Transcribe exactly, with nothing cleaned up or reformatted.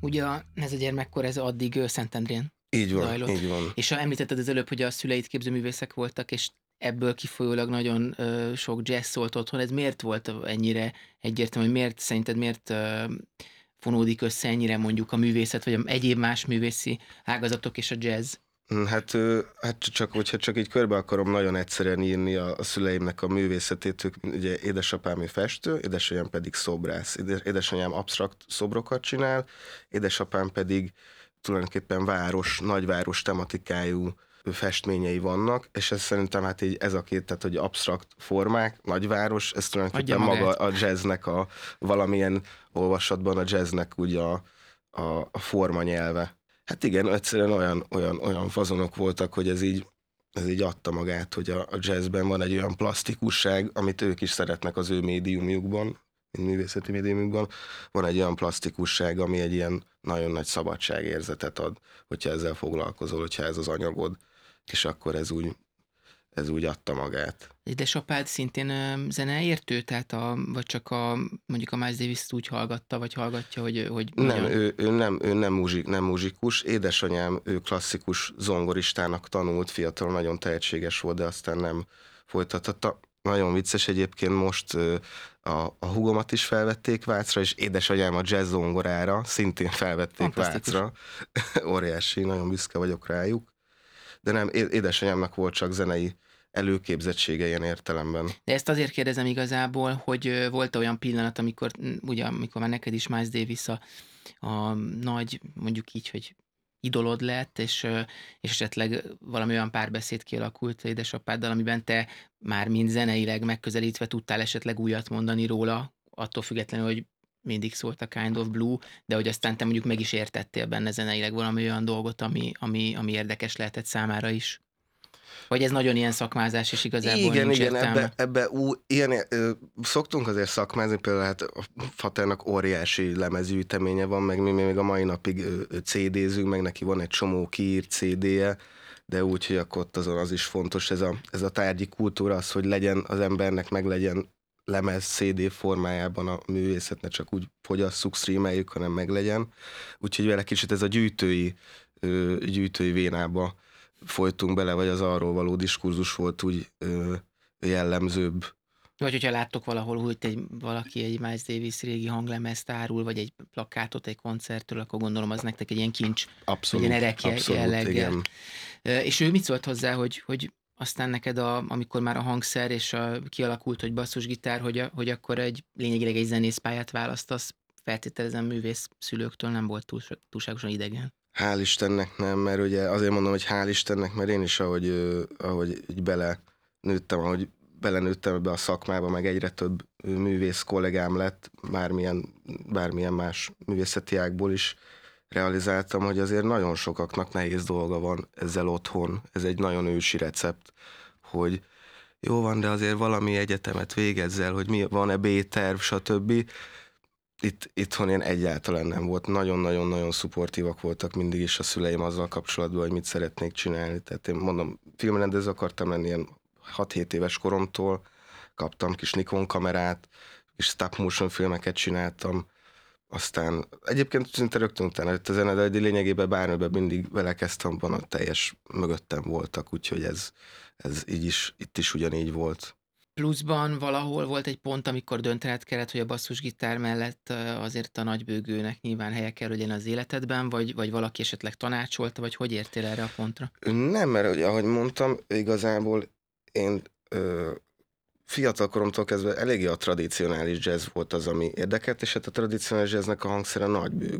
Ugye a, ez a gyermekkor, ez addig ö, Szentendrén Így van, zajlott. így van. És ha említetted az előbb, hogy a szüleid képzőművészek voltak, és ebből kifolyólag nagyon ö, sok jazz szólt otthon, ez miért volt ennyire egyértelmű, hogy miért szerinted miért ö, fonódik össze ennyire mondjuk a művészet, vagy a egyéb más művészi ágazatok és a jazz? Hm, Hát, ö, hát csak, hogyha csak így körbe akarom nagyon egyszerűen írni a, a szüleimnek a művészetét, ők, ugye édesapám ő festő, édesanyám pedig szobrász. Édes, édesanyám absztrakt szobrokat csinál, édesapám pedig tulajdonképpen város, nagyváros tematikájú festményei vannak, és ez szerintem hát így ez a két, tehát hogy absztrakt formák, nagyváros, ez Adja tulajdonképpen maga magát. a jazznek a valamilyen olvasatban a jazznek úgy a, a, a forma nyelve. Hát igen, egyszerűen olyan, olyan, olyan fazonok voltak, hogy ez így, ez így adta magát, hogy a, a jazzben van egy olyan plastikusság, amit ők is szeretnek az ő médiumjukban, mint művészeti médiumjukban, van egy olyan plastikusság, ami egy ilyen nagyon nagy szabadságérzetet ad, hogyha ezzel foglalkozol, hogyha ez az anyagod, és akkor ez úgy, ez úgy adta magát. Édesapád szintén ö, zeneértő, tehát a, vagy csak a, mondjuk a Miles Davis-t úgy hallgatta, vagy hallgatja, hogy, hogy Nem, nagyon... ő, ő nem, ő nem, muzsik, nem muzsikus. Édesanyám, ő klasszikus zongoristának tanult, fiatal, nagyon tehetséges volt, de aztán nem folytatta. Nagyon vicces egyébként, most ö, a, a húgomat is felvették Vácra, és édesanyám a jazz zongorára szintén felvették Fantasztikus. Vácra. Óriási, nagyon büszke vagyok rájuk. De nem, é- édesanyámnak volt csak zenei előképzettsége ilyen értelemben. De ezt azért kérdezem igazából, hogy ö, volt olyan pillanat, amikor, mm, ugye, amikor már neked is Miles Davis a, a nagy, mondjuk így, hogy idolod lett, és, ö, és esetleg valami olyan párbeszéd kialakult édesapáddal, amiben te már mind zeneileg megközelítve tudtál esetleg újat mondani róla, attól függetlenül, hogy mindig szólt a Kind of Blue, de hogy aztán te mondjuk meg is értettél benne zeneileg valami olyan dolgot, ami, ami, ami érdekes lehetett számára is. Vagy ez nagyon ilyen szakmázás, és igazából Igen, nincs igen, értelme. ebbe, ebbe ú, ilyen, ö, szoktunk azért szakmázni, például hát a Faternak óriási lemezgyűjteménye van, meg mi még a mai napig ö, ö, cé dé-zünk, meg neki van egy csomó kiírt cé dé-je, de úgy, hogy akkor ott azon az is fontos, ez a, ez a tárgyi kultúra, az, hogy legyen az embernek, meg legyen lemez cé dé formájában a művészet, ne csak úgy fogyasszuk, streameljük, hanem meg legyen. Úgyhogy vele kicsit ez a gyűjtői, ö, gyűjtői vénába folytunk bele, vagy az arról való diskurzus volt úgy ö, jellemzőbb. Vagy hogyha láttok valahol, hogy egy, valaki egy Miles Davis régi hanglemezt árul, vagy egy plakátot egy koncertről, akkor gondolom az nektek egy ilyen kincs, Abszolút, egy ilyen erek abszolút, jelleggel. igen. Ö, És ő mit szólt hozzá, hogy, hogy aztán neked, a, amikor már a hangszer és a, kialakult, hogy basszusgitár, hogy, a, hogy akkor egy lényegileg egy zenészpályát választasz, feltételezem művész szülőktől nem volt túl, túlságosan idegen. Hál' Istennek nem, mert ugye azért mondom, hogy hál' Istennek, mert én is, ahogy, ö, ahogy így bele nőttem, ahogy belenőttem ebbe a szakmába, meg egyre több ö, művész kollégám lett, bármilyen, bármilyen más művészeti ágból is realizáltam, hogy azért nagyon sokaknak nehéz dolga van ezzel otthon. Ez egy nagyon ősi recept, hogy jó van, de azért valami egyetemet végezzel, hogy mi van-e B-terv, stb. Itt, itthon ilyen egyáltalán nem volt. Nagyon-nagyon-nagyon szupportívak voltak mindig is a szüleim azzal kapcsolatban, hogy mit szeretnék csinálni. Tehát én mondom, filmrendező akartam lenni ilyen hat-hét éves koromtól, kaptam kis Nikon kamerát, kis stop motion filmeket csináltam, aztán egyébként szinte rögtön utána jött a zene, de lényegében bármiben mindig vele kezdtem, abban a teljes mögöttem voltak, úgyhogy ez, ez így is, itt is ugyanígy volt. Pluszban valahol volt egy pont, amikor döntened kellett, hogy a basszusgitár mellett ö, azért a nagybőgőnek nyilván helye kell, hogy legyen az életedben, vagy, vagy valaki esetleg tanácsolta, vagy hogy értél erre a pontra? Nem, mert ugye, ahogy mondtam, igazából én ö, fiatal koromtól kezdve eléggé a tradicionális jazz volt az, ami érdekelt, és hát a tradicionális jazznek a hangszere nagybőgő.